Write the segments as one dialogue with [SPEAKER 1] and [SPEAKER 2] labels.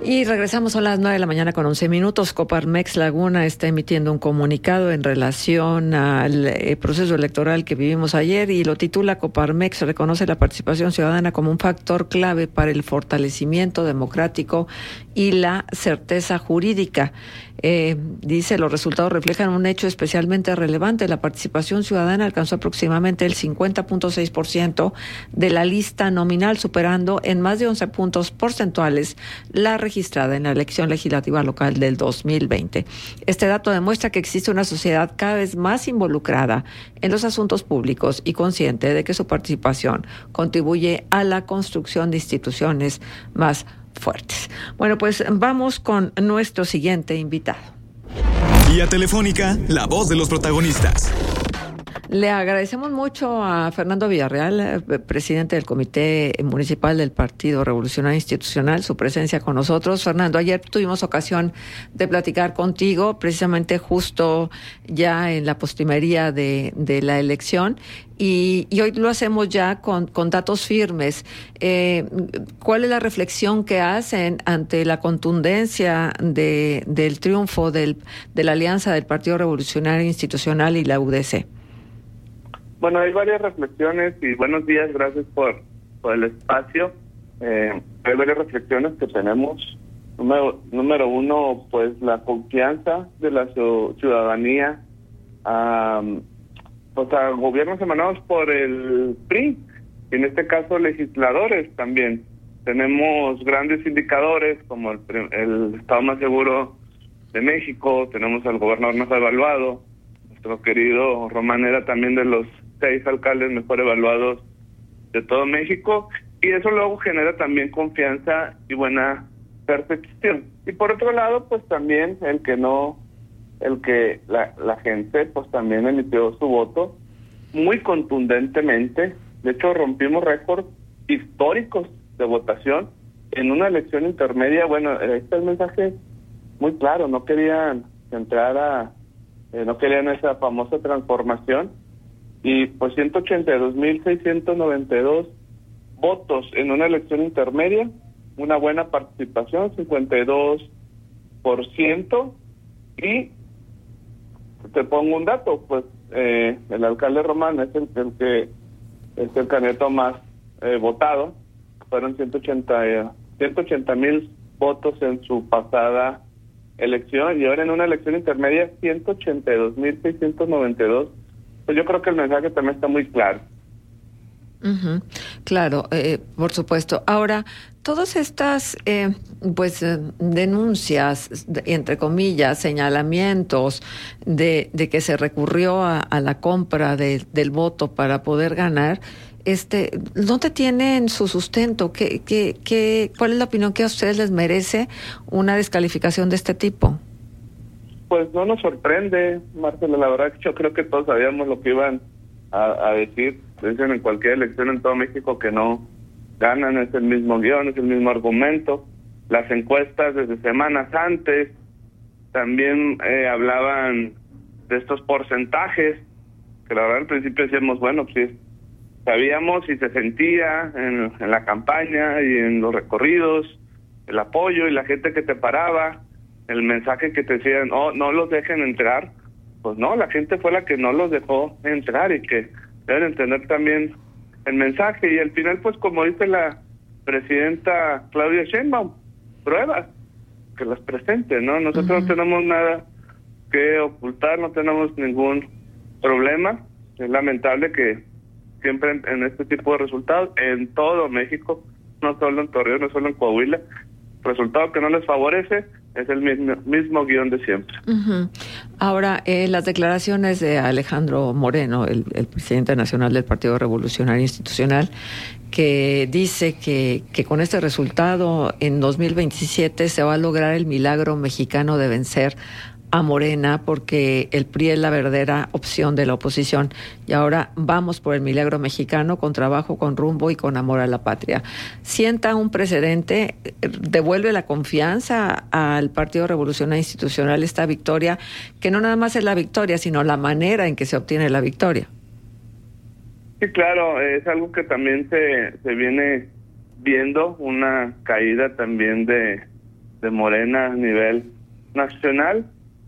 [SPEAKER 1] Y regresamos a las 9:11 a.m. Coparmex Laguna está emitiendo un comunicado en relación al proceso electoral que vivimos ayer y lo titula: Coparmex reconoce la participación ciudadana como un factor clave para el fortalecimiento democrático y la certeza jurídica. Dice, los resultados reflejan un hecho especialmente relevante. La participación ciudadana alcanzó aproximadamente el 50.6% de la lista nominal, superando en más de 11 puntos porcentuales la registrada en la elección legislativa local del 2020. Este dato demuestra que existe una sociedad cada vez más involucrada en los asuntos públicos y consciente de que su participación contribuye a la construcción de instituciones más fuertes. Bueno, pues vamos con nuestro siguiente invitado.
[SPEAKER 2] Vía telefónica, la voz de los protagonistas.
[SPEAKER 1] Le agradecemos mucho a Fernando Villarreal, presidente del Comité Municipal del Partido Revolucionario Institucional, su presencia con nosotros. Fernando, ayer tuvimos ocasión de platicar contigo, precisamente justo ya en la postrimería de la elección, y hoy lo hacemos ya con datos firmes. ¿Cuál es la reflexión que hacen ante la contundencia del triunfo de la alianza del Partido Revolucionario Institucional y la UDC?
[SPEAKER 3] Bueno, hay varias reflexiones y buenos días, gracias por el espacio. Hay varias reflexiones que tenemos. Número uno, pues la confianza de la ciudadanía a gobiernos emanados por el PRI, y en este caso legisladores también. Tenemos grandes indicadores como el Estado más seguro de México, tenemos al gobernador más evaluado, nuestro querido Román era también de los 6 alcaldes mejor evaluados de todo México, y eso luego genera también confianza y buena percepción. Y por otro lado, pues también la gente pues también emitió su voto muy contundentemente. De hecho, rompimos récords históricos de votación en una elección intermedia. Bueno, ahí está el mensaje muy claro, no querían esa famosa transformación, y pues 182.692 votos en una elección intermedia, una buena participación, 52%, y te pongo un dato, pues el alcalde Román es el candidato más votado, fueron 180,000 votos en su pasada elección, y ahora en una elección intermedia 182.692. Pues yo creo que el mensaje también está muy claro.
[SPEAKER 1] Uh-huh. Claro, por supuesto. Ahora, todas estas denuncias, entre comillas, señalamientos de que se recurrió a la compra del voto para poder ganar, ¿dónde tienen su sustento? ¿Cuál es la opinión que a ustedes les merece una descalificación de este tipo?
[SPEAKER 3] Pues no nos sorprende, Marcela, la verdad que yo creo que todos sabíamos lo que iban a decir. Dicen en cualquier elección en todo México que no ganan, es el mismo guión, es el mismo argumento. Las encuestas desde semanas antes también hablaban de estos porcentajes, que la verdad al principio decíamos, bueno, pues sí, sabíamos y se sentía en la campaña y en los recorridos, el apoyo y la gente que te paraba, el mensaje que te decían, no los dejen entrar. Pues no, la gente fue la que no los dejó entrar, y que deben entender también el mensaje. Y al final, pues como dice la presidenta Claudia Sheinbaum, pruebas, que las presente, ¿no? Nosotros no tenemos nada que ocultar, no tenemos ningún problema. Es lamentable que siempre en este tipo de resultados, en todo México, no solo en Torreón, no solo en Coahuila, resultado que no les favorece es el mismo guión de siempre.
[SPEAKER 1] Uh-huh. Ahora, las declaraciones de Alejandro Moreno, el presidente nacional del Partido Revolucionario Institucional, que dice que con este resultado en 2027 se va a lograr el milagro mexicano de vencer a Morena, porque el PRI es la verdadera opción de la oposición, y ahora vamos por el milagro mexicano, con trabajo, con rumbo y con amor a la patria. Sienta un precedente, devuelve la confianza al Partido Revolucionario Institucional esta victoria, que no nada más es la victoria, sino la manera en que se obtiene la victoria.
[SPEAKER 3] Sí, claro, es algo que también se viene viendo, una caída también de Morena a nivel nacional.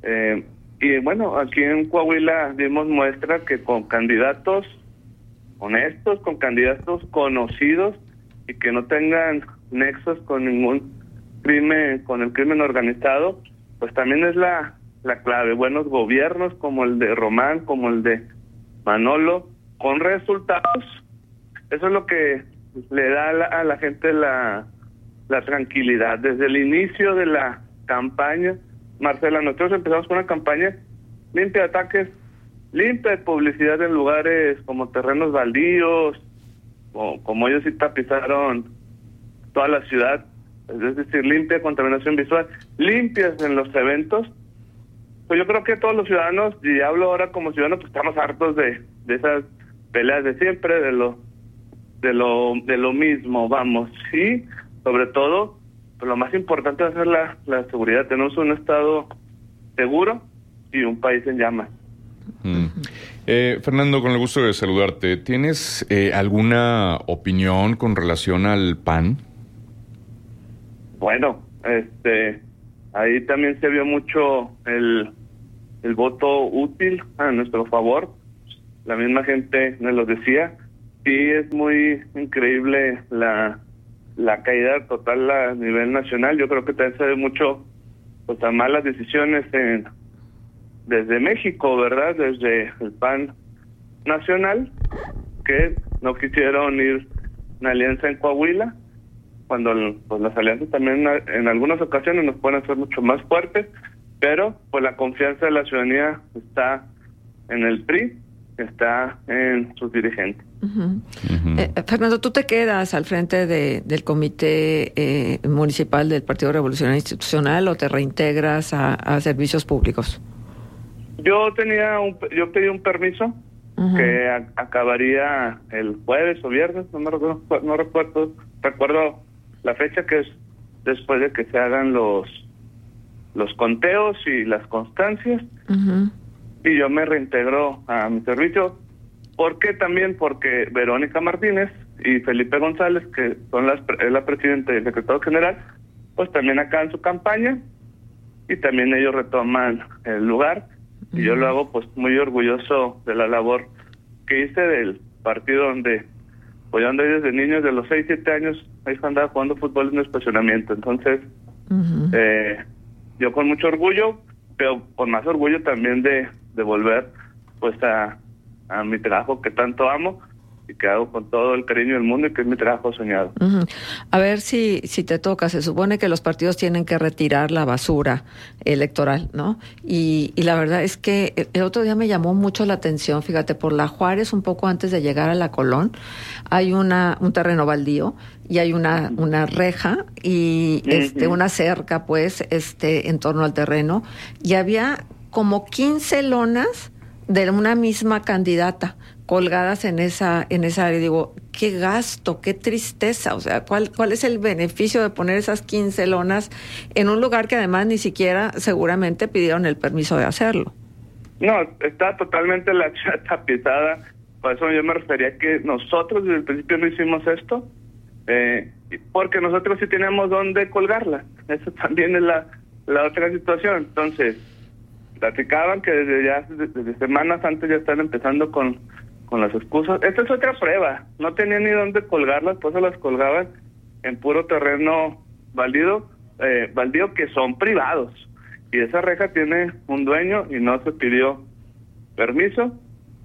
[SPEAKER 3] Y bueno, aquí en Coahuila dimos muestra que con candidatos honestos, con candidatos conocidos y que no tengan nexos con ningún crimen, con el crimen organizado, pues también es la clave. Buenos gobiernos como el de Román, como el de Manolo, con resultados. Eso es lo que le da a la gente la tranquilidad. Desde el inicio de la campaña, Marcela, nosotros empezamos con una campaña limpia de ataques, limpia de publicidad en lugares como terrenos baldíos, o como ellos sí tapizaron toda la ciudad, es decir, limpia de contaminación visual, limpias en los eventos. Pues yo creo que todos los ciudadanos, y hablo ahora como ciudadanos, pues estamos hartos de esas peleas de siempre, de lo mismo, vamos. Y sobre todo, pues lo más importante va a ser la seguridad. Tenemos un estado seguro y un país en llamas.
[SPEAKER 4] Fernando, con el gusto de saludarte. ¿Tienes alguna opinión con relación al PAN?
[SPEAKER 3] Bueno, ahí también se vio mucho el voto útil a nuestro favor. La misma gente nos lo decía. Sí, es muy increíble la caída total a nivel nacional. Yo creo que también se ve mucho pues a malas decisiones desde México, ¿verdad? Desde el PAN nacional, que no quisieron ir en alianza en Coahuila, cuando pues las alianzas también en algunas ocasiones nos pueden hacer mucho más fuertes, pero pues la confianza de la ciudadanía está en el PRI, está en sus dirigentes.
[SPEAKER 1] Fernando, ¿tú te quedas al frente del comité municipal del Partido Revolucionario Institucional o te reintegras a servicios públicos?
[SPEAKER 3] Yo pedí un permiso que acabaría el jueves o viernes, no recuerdo la fecha, que es después de que se hagan los conteos y las constancias. Y yo me reintegro a mi servicio. ¿Por qué? También porque Verónica Martínez y Felipe González, que son la presidenta y el secretario general, pues también acaban su campaña y también ellos retoman el lugar. Y yo lo hago pues muy orgulloso de la labor que hice del partido donde pues yo andé desde niños, de los 6, 7 años, ahí andaba jugando fútbol en el estacionamiento. Entonces, yo con mucho orgullo, pero con más orgullo también de volver pues a mi trabajo que tanto amo y que hago con todo el cariño del mundo y que es mi trabajo soñado.
[SPEAKER 1] A ver si te toca. Se supone que los partidos tienen que retirar la basura electoral, ¿no? Y la verdad es que el otro día me llamó mucho la atención, fíjate, por la Juárez, un poco antes de llegar a la Colón, hay un terreno baldío y hay una reja y una cerca, pues, en torno al terreno, y había como 15 lonas de una misma candidata colgadas en esa área. Digo, qué gasto, qué tristeza. O sea, ¿cuál es el beneficio de poner esas 15 lonas en un lugar que además ni siquiera seguramente pidieron el permiso de hacerlo?
[SPEAKER 3] No, está totalmente la tapizada. Por eso yo me refería que nosotros desde el principio no hicimos esto, porque nosotros sí tenemos dónde colgarla. Eso también es la otra situación. Entonces, platicaban que desde semanas antes ya están empezando con las excusas. Esta es otra prueba. No tenían ni dónde colgarlas, por eso las colgaban en puro terreno baldío que son privados. Y esa reja tiene un dueño y no se pidió permiso.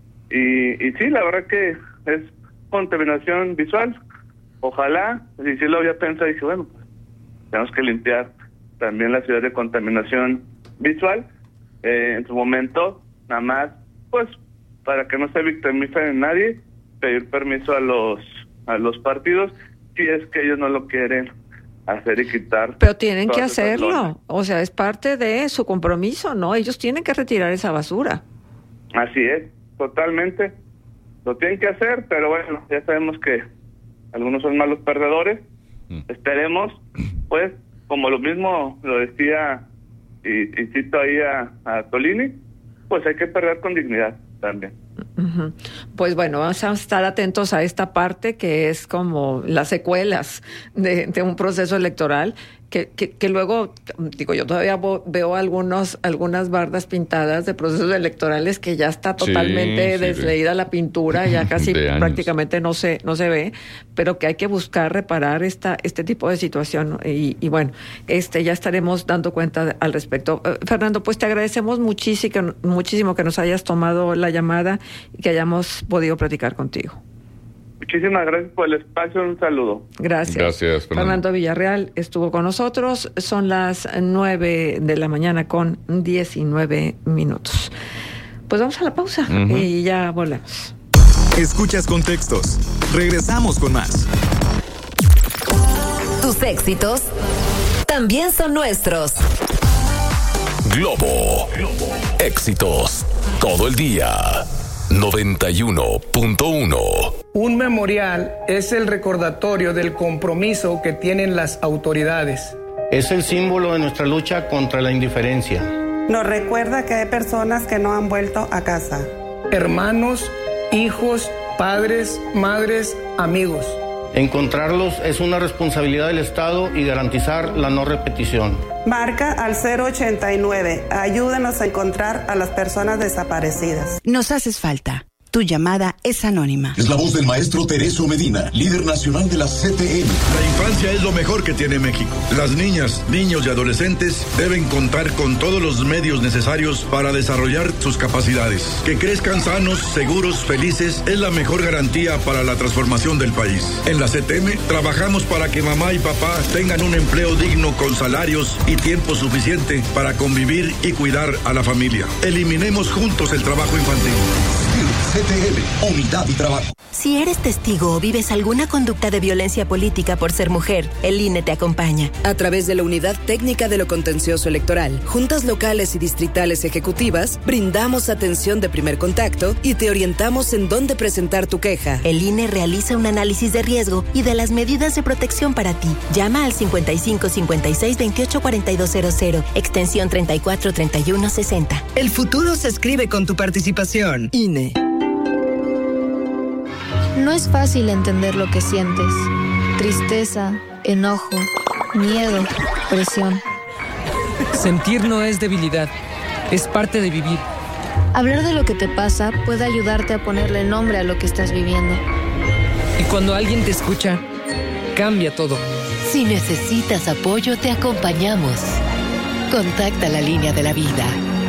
[SPEAKER 3] Y sí, la verdad que es contaminación visual. Ojalá, y sí lo había pensado, y dije, bueno, pues tenemos que limpiar también la ciudad de contaminación visual. En su momento, nada más, pues, para que no se victimice nadie, pedir permiso a los partidos, si es que ellos no lo quieren hacer y quitar.
[SPEAKER 1] Pero tienen que hacerlo, o sea, es parte de su compromiso, ¿no? Ellos tienen que retirar esa basura.
[SPEAKER 3] Así es, totalmente, lo tienen que hacer, pero bueno, ya sabemos que algunos son malos perdedores. Esperemos, pues, como lo mismo lo decía y cito ahí a Tolini, pues hay que perder con dignidad también.
[SPEAKER 1] Pues bueno, vamos a estar atentos a esta parte que es como las secuelas de un proceso electoral que luego, digo, yo todavía veo algunas bardas pintadas de procesos electorales que ya está totalmente desleída la pintura, ya casi prácticamente no se ve, pero que hay que buscar reparar este tipo de situación y bueno, ya estaremos dando cuenta al respecto. Fernando, pues te agradecemos muchísimo que nos hayas tomado la llamada y que hayamos podido platicar contigo.
[SPEAKER 3] Muchísimas gracias por el espacio, un saludo.
[SPEAKER 1] Gracias, Fernando Villarreal estuvo con nosotros. Son las 9 de la mañana con 19 minutos. Pues vamos a la pausa y ya volvemos.
[SPEAKER 2] Escuchas Contextos. Regresamos con más.
[SPEAKER 5] Tus éxitos también son nuestros.
[SPEAKER 6] Globo. Éxitos todo el día. 91.1.
[SPEAKER 7] Un memorial es el recordatorio del compromiso que tienen las autoridades.
[SPEAKER 8] Es el símbolo de nuestra lucha contra la indiferencia.
[SPEAKER 9] Nos recuerda que hay personas que no han vuelto a casa.
[SPEAKER 7] Hermanos, hijos, padres, madres, amigos.
[SPEAKER 8] Encontrarlos es una responsabilidad del Estado y garantizar la no repetición.
[SPEAKER 9] Marca al 089. Ayúdanos a encontrar a las personas desaparecidas.
[SPEAKER 10] Nos haces falta. Tu llamada es anónima.
[SPEAKER 11] Es la voz del maestro Tereso Medina, líder nacional de la CTM.
[SPEAKER 12] La infancia es lo mejor que tiene México. Las niñas, niños y adolescentes deben contar con todos los medios necesarios para desarrollar sus capacidades. Que crezcan sanos, seguros, felices es la mejor garantía para la transformación del país. En la CTM trabajamos para que mamá y papá tengan un empleo digno con salarios y tiempo suficiente para convivir y cuidar a la familia. Eliminemos juntos el trabajo infantil.
[SPEAKER 11] CTM, Unidad y Trabajo.
[SPEAKER 5] Si eres testigo o vives alguna conducta de violencia política por ser mujer, el INE te acompaña.
[SPEAKER 13] A través de la Unidad Técnica de lo Contencioso Electoral, juntas locales y distritales ejecutivas, brindamos atención de primer contacto y te orientamos en dónde presentar tu queja.
[SPEAKER 5] El INE realiza un análisis de riesgo y de las medidas de protección para ti. Llama al 55 56 28 4200, extensión 34 31 60.
[SPEAKER 14] El futuro se escribe con tu participación. INE.
[SPEAKER 15] No es fácil entender lo que sientes. Tristeza, enojo, miedo, presión.
[SPEAKER 16] Sentir no es debilidad, es parte de vivir.
[SPEAKER 15] Hablar de lo que te pasa puede ayudarte a ponerle nombre a lo que estás viviendo.
[SPEAKER 16] Y cuando alguien te escucha, cambia todo.
[SPEAKER 17] Si necesitas apoyo, te acompañamos. Contacta la línea de la vida.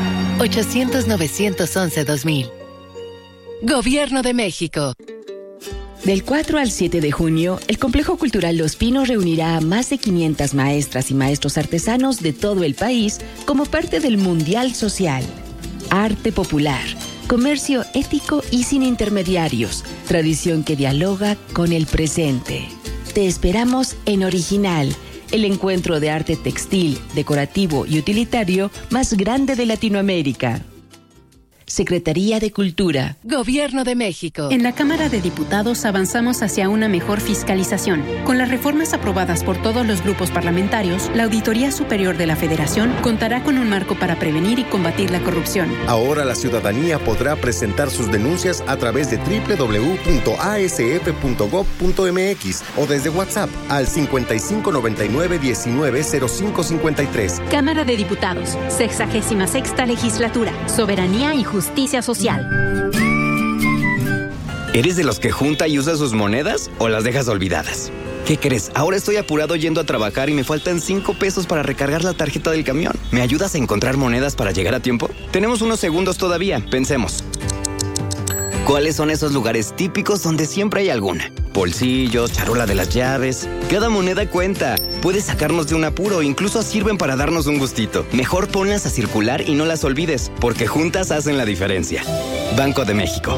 [SPEAKER 17] 800-911-2000.
[SPEAKER 5] Gobierno de México.
[SPEAKER 18] Del 4 al 7 de junio, el Complejo Cultural Los Pinos reunirá a más de 500 maestras y maestros artesanos de todo el país como parte del Mundial Social. Arte popular, comercio ético y sin intermediarios, tradición que dialoga con el presente. Te esperamos en Original, el encuentro de arte textil, decorativo y utilitario más grande de Latinoamérica. Secretaría de Cultura.
[SPEAKER 5] Gobierno de México.
[SPEAKER 19] En la Cámara de Diputados avanzamos hacia una mejor fiscalización. Con las reformas aprobadas por todos los grupos parlamentarios, la Auditoría Superior de la Federación contará con un marco para prevenir y combatir la corrupción.
[SPEAKER 20] Ahora la ciudadanía podrá presentar sus denuncias a través de www.asf.gov.mx o desde WhatsApp al 5599-190553.
[SPEAKER 21] Cámara de Diputados, 66ª Legislatura, Soberanía y Justicia Social.
[SPEAKER 22] ¿Eres de los que junta y usa sus monedas o las dejas olvidadas? ¿Qué crees? Ahora estoy apurado yendo a trabajar y me faltan 5 pesos para recargar la tarjeta del camión. ¿Me ayudas a encontrar monedas para llegar a tiempo? Tenemos unos segundos todavía, pensemos. ¿Cuáles son esos lugares típicos donde siempre hay alguna? Bolsillos, charola de las llaves. Cada moneda cuenta. Puedes sacarnos de un apuro, incluso sirven para darnos un gustito. Mejor ponlas a circular y no las olvides, porque juntas hacen la diferencia. Banco de México.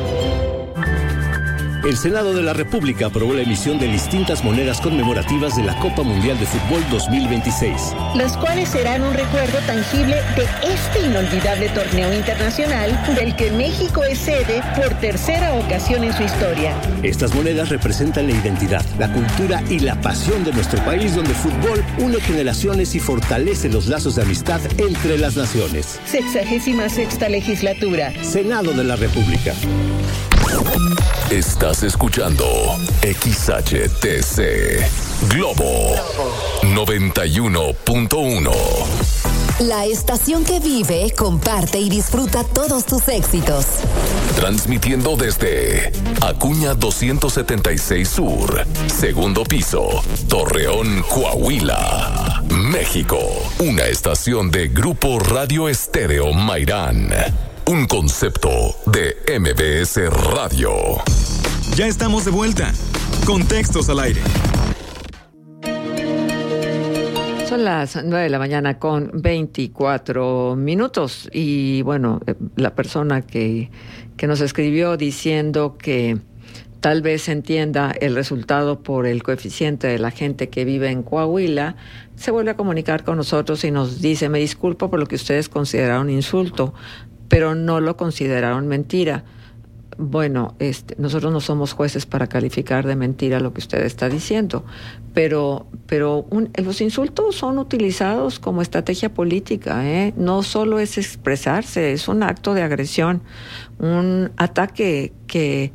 [SPEAKER 23] El Senado de la República aprobó la emisión de distintas monedas conmemorativas de la Copa Mundial de Fútbol 2026.
[SPEAKER 24] Las cuales serán un recuerdo tangible de este inolvidable torneo internacional del que México es sede por tercera ocasión en su historia.
[SPEAKER 23] Estas monedas representan la identidad, la cultura y la pasión de nuestro país, donde el fútbol une generaciones y fortalece los lazos de amistad entre las naciones.
[SPEAKER 24] 66ª Legislatura.
[SPEAKER 23] Senado de la República.
[SPEAKER 6] Estás escuchando XHTC Globo 91.1.
[SPEAKER 1] La estación que vive, comparte y disfruta todos tus éxitos.
[SPEAKER 6] Transmitiendo desde Acuña 276 Sur, segundo piso, Torreón, Coahuila, México. Una estación de Grupo Radio Estéreo Mairán. Un concepto de MBS Radio.
[SPEAKER 2] Ya estamos de vuelta. Contextos al aire.
[SPEAKER 3] Son las 9 de la mañana con 24 minutos y bueno, la persona que nos escribió diciendo que tal vez entienda el resultado por el coeficiente de la gente que vive en Coahuila, se vuelve a comunicar con nosotros y nos dice: me disculpo por lo que ustedes consideraron insulto, pero no lo consideraron mentira. Bueno, nosotros no somos jueces para calificar de mentira lo que usted está diciendo, pero los insultos son utilizados como estrategia política, ¿eh? No solo es expresarse, es un acto de agresión, un ataque que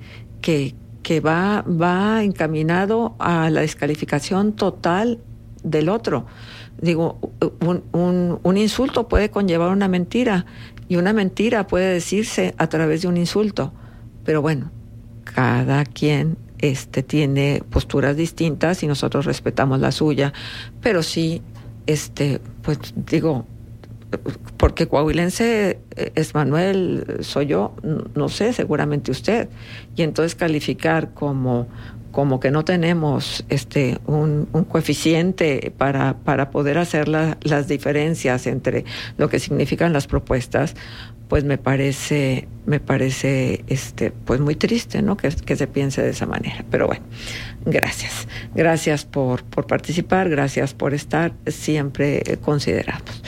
[SPEAKER 3] va encaminado a la descalificación total del otro. Digo, un insulto puede conllevar una mentira y una mentira puede decirse a través de un insulto. Pero bueno, cada quien tiene posturas distintas y nosotros respetamos la suya. Pero sí, pues digo, porque coahuilense es Manuel, soy yo, no sé, seguramente usted. Y entonces calificar como que no tenemos un coeficiente para poder hacer las diferencias entre lo que significan las propuestas, pues me parece pues muy triste, ¿no? Que se piense de esa manera. Pero bueno, gracias por participar, gracias por estar siempre considerados.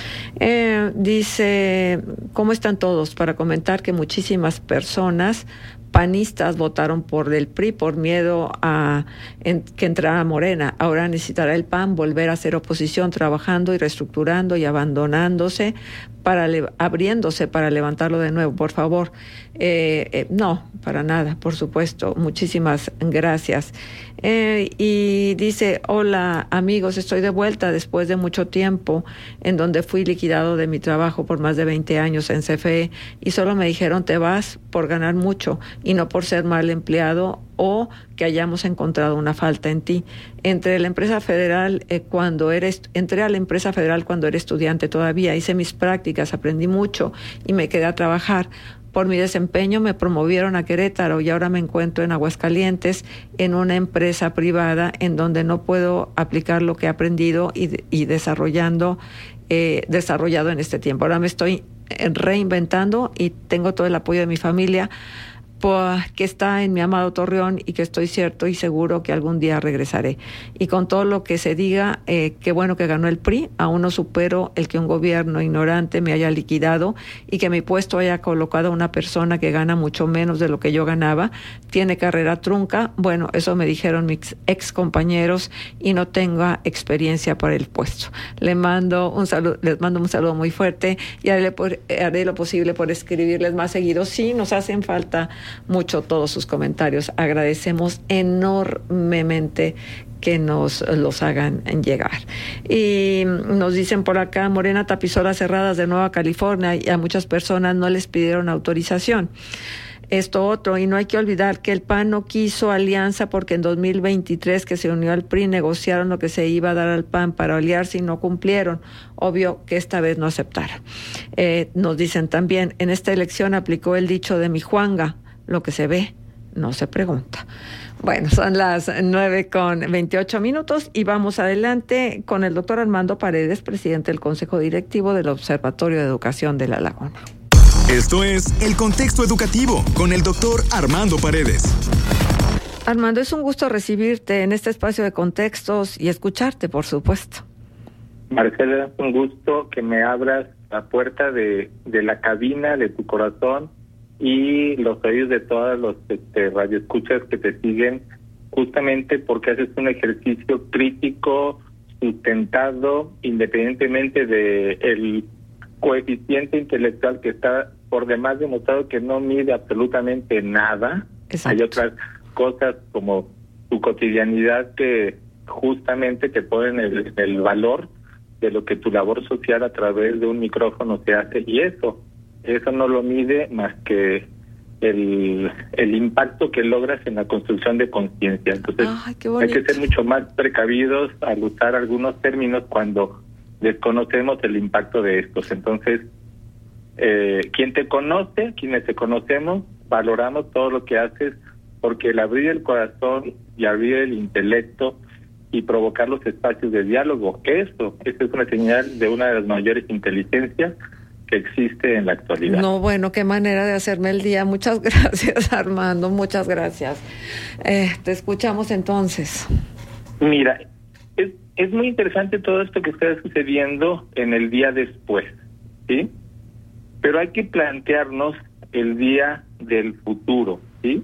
[SPEAKER 3] Dice: ¿cómo están todos? Para comentar que muchísimas personas panistas votaron por el PRI por miedo a que entrara Morena. Ahora necesitará el PAN volver a hacer oposición, trabajando y reestructurando y abandonándose, abriéndose para levantarlo de nuevo, por favor. No, para nada, por supuesto. Muchísimas gracias. Y dice: hola amigos, estoy de vuelta después de mucho tiempo en donde fui liquidado de mi trabajo por más de 20 años en CFE y solo me dijeron: te vas por ganar mucho y no por ser mal empleado o que hayamos encontrado una falta en ti. Entré a la empresa federal cuando era estudiante todavía, hice mis prácticas, aprendí mucho y me quedé a trabajar. Por mi desempeño me promovieron a Querétaro y ahora me encuentro en Aguascalientes en una empresa privada en donde no puedo aplicar lo que he aprendido y desarrollado en este tiempo. Ahora me estoy reinventando y tengo todo el apoyo de mi familia, que está en mi amado Torreón y que estoy cierto y seguro que algún día regresaré. Y con todo lo que se diga, qué bueno que ganó el PRI, aún no supero el que un gobierno ignorante me haya liquidado y que mi puesto haya colocado a una persona que gana mucho menos de lo que yo ganaba, tiene carrera trunca. Bueno, eso me dijeron mis ex compañeros y no tengo experiencia para el puesto. Les mando un saludo muy fuerte y haré lo posible por escribirles más seguido. Sí, nos hacen falta mucho todos sus comentarios. Agradecemos enormemente que nos los hagan llegar. Y nos dicen por acá: Morena tapizó las cerradas de Nueva California y a muchas personas no les pidieron autorización. Esto otro, y no hay que olvidar que el PAN no quiso alianza porque en 2023 que se unió al PRI negociaron lo que se iba a dar al PAN para aliarse y no cumplieron. Obvio que esta vez no aceptaron. Nos dicen también: en esta elección aplicó el dicho de mi Juanga: lo que se ve no se pregunta. Bueno, son las 9:28 y vamos adelante con el doctor Armando Paredes, presidente del Consejo Directivo del Observatorio de Educación de La Laguna.
[SPEAKER 2] Esto es El Contexto Educativo con el doctor Armando Paredes.
[SPEAKER 3] Armando, es un gusto recibirte en este espacio de contextos y escucharte, por supuesto.
[SPEAKER 4] Marcela, es un gusto que me abras la puerta de la cabina de tu corazón y los oídos de todos los radioescuchas que te siguen, justamente porque haces un ejercicio crítico, sustentado, independientemente de el coeficiente intelectual que está por demás demostrado que no mide absolutamente nada
[SPEAKER 3] Exacto.
[SPEAKER 4] Hay otras cosas como tu cotidianidad que justamente te ponen el valor de lo que tu labor social a través de un micrófono se hace, y eso no lo mide más que el impacto que logras en la construcción de conciencia. Entonces, hay que ser mucho más precavidos al usar algunos términos cuando desconocemos el impacto de estos. Entonces, quien te conoce, quienes te conocemos, valoramos todo lo que haces, porque el abrir el corazón y abrir el intelecto y provocar los espacios de diálogo, eso es una señal de una de las mayores inteligencias que existe en la actualidad.
[SPEAKER 3] No, bueno, qué manera de hacerme el día. Muchas gracias, Armando, muchas gracias. Te escuchamos entonces.
[SPEAKER 4] Mira, es muy interesante todo esto que está sucediendo en el día después, ¿sí? Pero hay que plantearnos el día del futuro, ¿sí?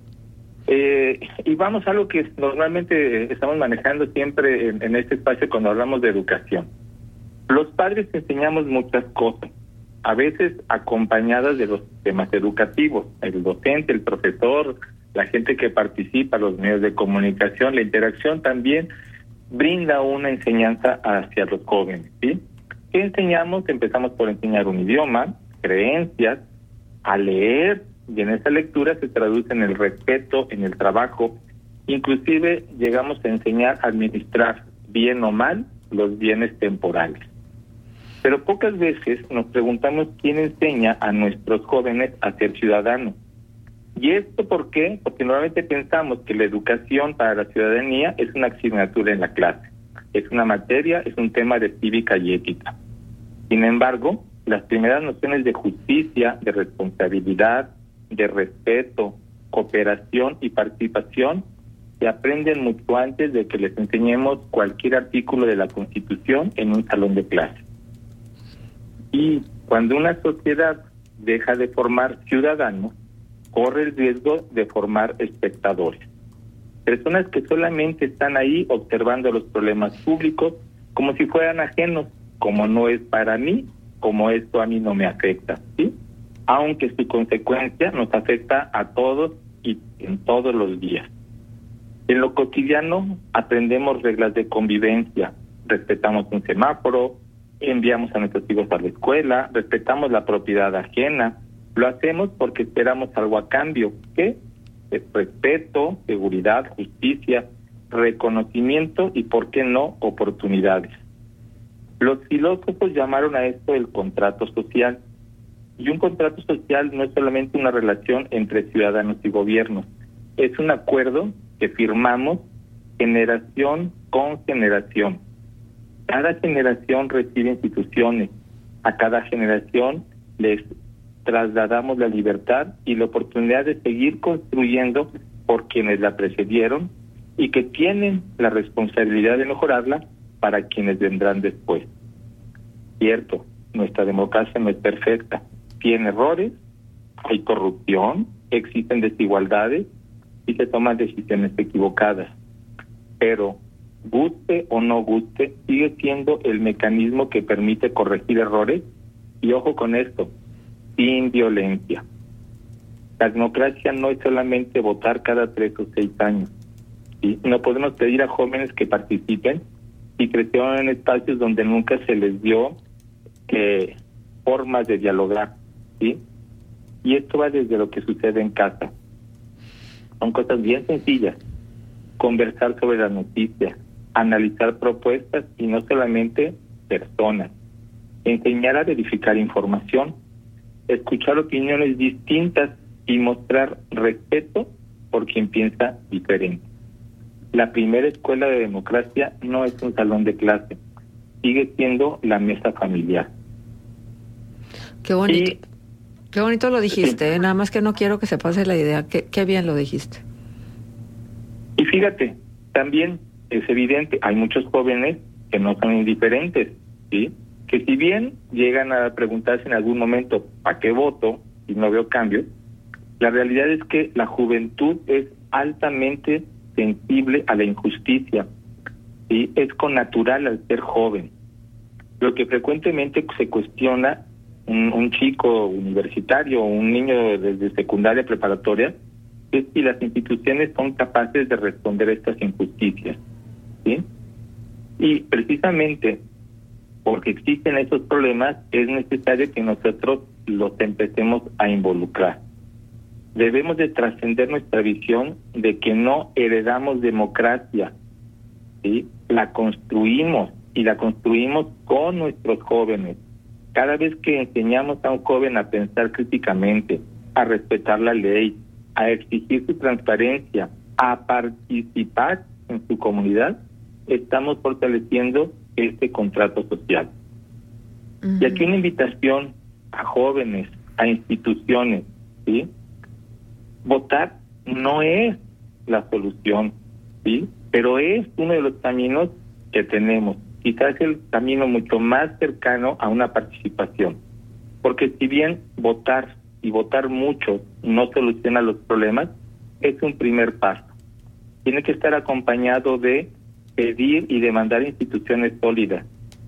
[SPEAKER 4] Y vamos a algo que normalmente estamos manejando siempre en este espacio cuando hablamos de educación. Los padres enseñamos muchas cosas, a veces acompañadas de los temas educativos, el docente, el profesor, la gente que participa, los medios de comunicación, la interacción también brinda una enseñanza hacia los jóvenes, ¿sí? ¿Qué enseñamos? Empezamos por enseñar un idioma, creencias, a leer, y en esa lectura se traduce en el respeto, en el trabajo, inclusive llegamos a enseñar a administrar bien o mal los bienes temporales. Pero pocas veces nos preguntamos quién enseña a nuestros jóvenes a ser ciudadanos. ¿Y esto por qué? Porque normalmente pensamos que la educación para la ciudadanía es una asignatura en la clase, es una materia, es un tema de cívica y ética. Sin embargo, las primeras nociones de justicia, de responsabilidad, de respeto, cooperación y participación se aprenden mucho antes de que les enseñemos cualquier artículo de la Constitución en un salón de clase. Y cuando una sociedad deja de formar ciudadanos, corre el riesgo de formar espectadores. Personas que solamente están ahí observando los problemas públicos como si fueran ajenos, como no es para mí, como esto a mí no me afecta, ¿sí? Aunque su consecuencia nos afecta a todos y en todos los días. En lo cotidiano aprendemos reglas de convivencia, respetamos un semáforo, enviamos a nuestros hijos a la escuela, respetamos la propiedad ajena. Lo hacemos porque esperamos algo a cambio, ¿qué? Respeto, seguridad, justicia, reconocimiento y, ¿por qué no?, oportunidades. Los filósofos llamaron a esto el contrato social. Y un contrato social no es solamente una relación entre ciudadanos y gobiernos, es un acuerdo que firmamos generación con generación. Cada generación recibe instituciones, a cada generación les trasladamos la libertad y la oportunidad de seguir construyendo por quienes la precedieron y que tienen la responsabilidad de mejorarla para quienes vendrán después. Cierto, nuestra democracia no es perfecta, tiene errores, hay corrupción, existen desigualdades y se toman decisiones equivocadas, pero guste o no guste, sigue siendo el mecanismo que permite corregir errores y, ojo con esto, sin violencia. La democracia no es solamente votar cada 3 o 6 años, ¿sí? No podemos pedir a jóvenes que participen y crecieron en espacios donde nunca se les dio formas de dialogar, ¿sí? Y esto va desde lo que sucede en casa. Son cosas bien sencillas. Conversar sobre las noticias, analizar propuestas y no solamente personas. Enseñar a verificar información, escuchar opiniones distintas y mostrar respeto por quien piensa diferente. La primera escuela de democracia no es un salón de clase, sigue siendo la mesa familiar.
[SPEAKER 3] Qué bonito. Qué bonito lo dijiste, nada más que no quiero que se pase la idea. Qué bien lo dijiste.
[SPEAKER 4] Y fíjate, también es evidente, hay muchos jóvenes que no son indiferentes, ¿sí? Que si bien llegan a preguntarse en algún momento ¿para qué voto? Y no veo cambios, la realidad es que la juventud es altamente sensible a la injusticia, ¿sí? Es connatural al ser joven. Lo que frecuentemente se cuestiona un chico universitario o un niño desde secundaria preparatoria es si las instituciones son capaces de responder a estas injusticias, ¿sí? Y precisamente porque existen esos problemas, es necesario que nosotros los empecemos a involucrar. Debemos de trascender nuestra visión de que no heredamos democracia, ¿sí? La construimos, y la construimos con nuestros jóvenes. Cada vez que enseñamos a un joven a pensar críticamente, a respetar la ley, a exigir su transparencia, a participar en su comunidad, estamos fortaleciendo este contrato social. Uh-huh. Y aquí una invitación a jóvenes, a instituciones, ¿sí? Votar no es la solución, ¿sí? Pero es uno de los caminos que tenemos. Quizás el camino mucho más cercano a una participación. Porque si bien votar y votar mucho no soluciona los problemas, es un primer paso. Tiene que estar acompañado de pedir y demandar instituciones sólidas,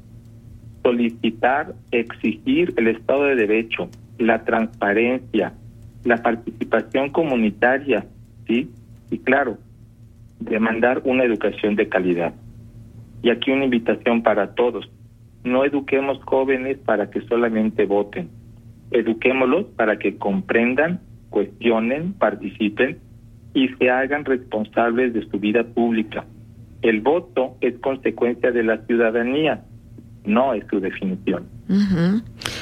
[SPEAKER 4] solicitar, exigir el Estado de Derecho, la transparencia, la participación comunitaria, ¿sí? Y claro, demandar una educación de calidad. Y aquí una invitación para todos. No eduquemos jóvenes para que solamente voten. Eduquémoslos para que comprendan, cuestionen, participen y se hagan responsables de su vida pública. El voto es consecuencia de la ciudadanía, no es su definición.
[SPEAKER 3] Uh-huh.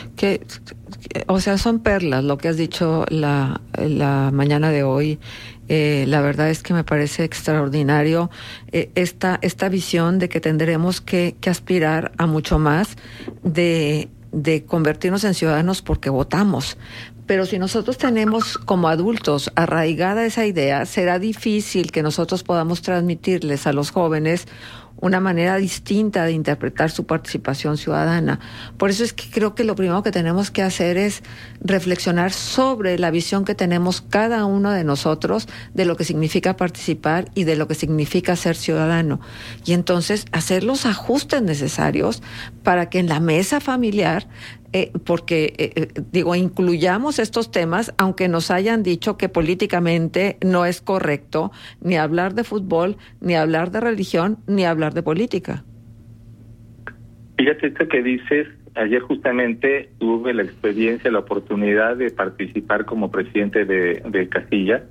[SPEAKER 3] O sea, son perlas lo que has dicho la mañana de hoy. La verdad es que me parece extraordinario esta visión de que tendremos que aspirar a mucho más de convertirnos en ciudadanos porque votamos. Pero si nosotros tenemos como adultos arraigada esa idea, será difícil que nosotros podamos transmitirles a los jóvenes una manera distinta de interpretar su participación ciudadana. Por eso es que creo que lo primero que tenemos que hacer es reflexionar sobre la visión que tenemos cada uno de nosotros de lo que significa participar y de lo que significa ser ciudadano. Y entonces hacer los ajustes necesarios para que en la mesa familiar incluyamos estos temas, aunque nos hayan dicho que políticamente no es correcto ni hablar de fútbol, ni hablar de religión, ni hablar de política.
[SPEAKER 4] Fíjate esto que dices. Ayer justamente tuve la experiencia, la oportunidad de participar como presidente de Castilla,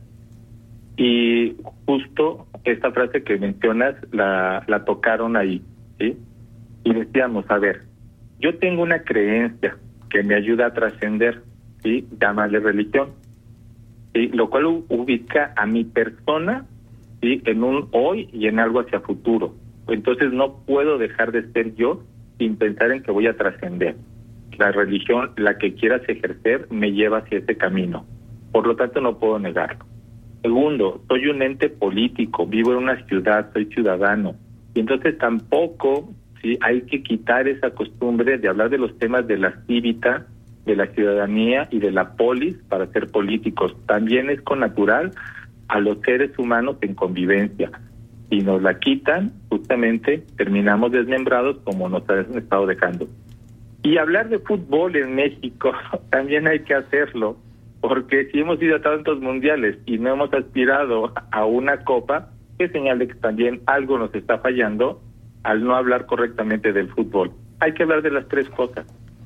[SPEAKER 4] y justo esta frase que mencionas la tocaron ahí, ¿sí? Y decíamos, a ver, yo tengo una creencia que me ayuda a trascender, ¿sí? Llamarle religión, ¿sí? Lo cual ubica a mi persona, ¿sí? En un hoy y en algo hacia futuro. Entonces no puedo dejar de ser yo sin pensar en que voy a trascender. La religión, la que quieras ejercer, me lleva hacia ese camino. Por lo tanto, no puedo negarlo. Segundo, soy un ente político, vivo en una ciudad, soy ciudadano. Y entonces tampoco... sí, hay que quitar esa costumbre de hablar de los temas de la cívica, de la ciudadanía y de la polis para ser políticos. También es connatural a los seres humanos en convivencia. Si nos la quitan, justamente terminamos desmembrados como nos han estado dejando. Y hablar de fútbol en México también hay que hacerlo, porque si hemos ido a tantos mundiales y no hemos aspirado a una copa, es señal de que también algo nos está fallando al no hablar correctamente del fútbol. Hay que hablar de las tres cosas.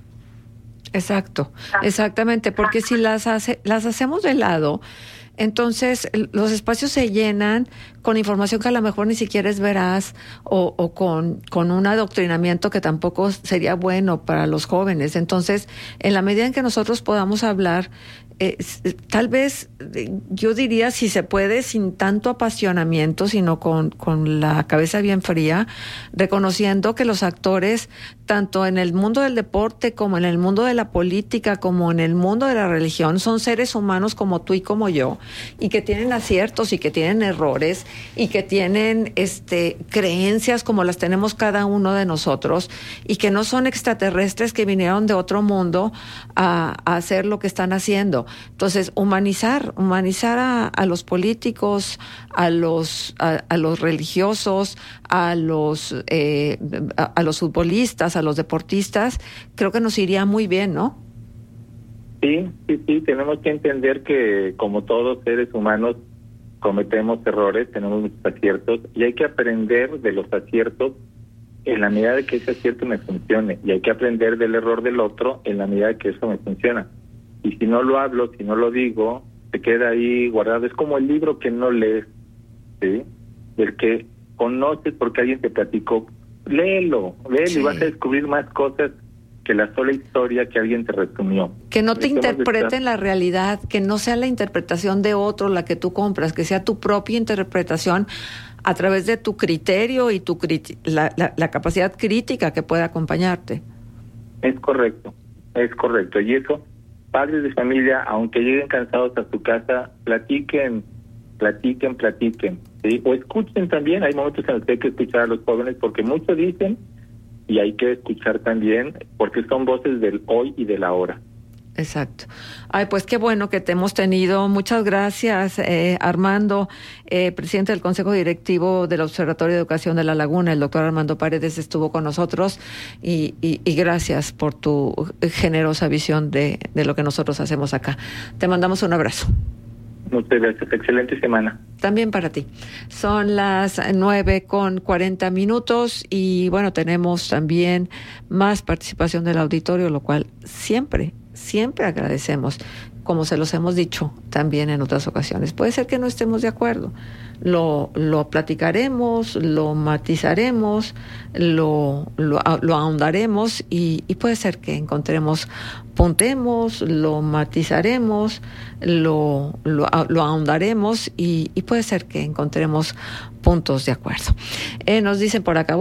[SPEAKER 3] Exacto, exactamente, porque si las hacemos de lado, entonces los espacios se llenan con información que a lo mejor ni siquiera es veraz o con un adoctrinamiento que tampoco sería bueno para los jóvenes. Entonces, en la medida en que nosotros podamos hablar, tal vez yo diría, si se puede, sin tanto apasionamiento, sino con la cabeza bien fría, reconociendo que los actores, tanto en el mundo del deporte como en el mundo de la política, como en el mundo de la religión, son seres humanos como tú y como yo, y que tienen aciertos y que tienen errores y que tienen creencias como las tenemos cada uno de nosotros, y que no son extraterrestres que vinieron de otro mundo a hacer lo que están haciendo. Entonces, humanizar a los políticos, a los religiosos, a los futbolistas, a los deportistas, creo que nos iría muy bien, ¿no?
[SPEAKER 4] Sí, tenemos que entender que como todos seres humanos cometemos errores, tenemos muchos aciertos y hay que aprender de los aciertos en la medida de que ese acierto me funcione, y hay que aprender del error del otro en la medida de que eso me funciona. Y si no lo hablo, si no lo digo, se queda ahí guardado. Es como el libro que no lees, ¿sí? El que conoces porque alguien te platicó, léelo sí. Y vas a descubrir más cosas que la sola historia que alguien te resumió.
[SPEAKER 3] Que no te interpreten la realidad, que no sea la interpretación de otro la que tú compras, que sea tu propia interpretación a través de tu criterio y la capacidad crítica que puede acompañarte. Es correcto. Y eso, padres de familia, aunque lleguen cansados a su casa, platiquen, ¿sí? O escuchen también. Hay momentos en los que hay que escuchar a los jóvenes porque mucho dicen, y hay que escuchar también porque son voces del hoy y del ahora. Exacto. Ay, pues qué bueno que te hemos tenido. Muchas gracias, Armando, presidente del Consejo Directivo del Observatorio de Educación de La Laguna. El doctor Armando Paredes estuvo con nosotros y gracias por tu generosa visión de lo que nosotros hacemos acá. Te mandamos un abrazo. Muchas gracias. Excelente semana. También para ti. Son las 9:40 y bueno, tenemos también más participación del auditorio, lo cual siempre agradecemos, como se los hemos dicho también en otras ocasiones. Puede ser que no estemos de acuerdo, lo platicaremos, lo matizaremos, lo ahondaremos y puede ser que encontremos, puntemos, lo matizaremos, lo ahondaremos y puede ser que encontremos puntos de acuerdo. Nos dicen por acá,